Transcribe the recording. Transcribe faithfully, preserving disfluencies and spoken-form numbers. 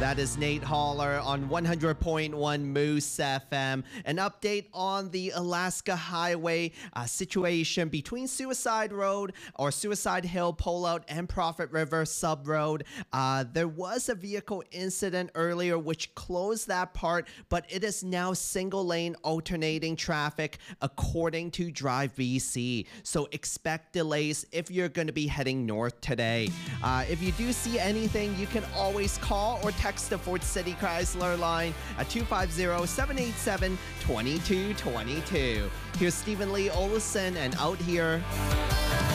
That is Nate Haller on one hundred point one Moose F M. An update on the Alaska Highway uh, situation between Suicide Road or Suicide Hill Pullout and Prophet River Sub Road. Uh, there was a vehicle incident earlier which closed that part, but it is now single lane alternating traffic according to Drive B C. So expect delays if you're going to be heading north today. Uh, if you do see anything, you can always call or text the Fort City Chrysler line at two five zero, seven eight seven, two two two two. Here's Stephen Lee Olson and Out Here.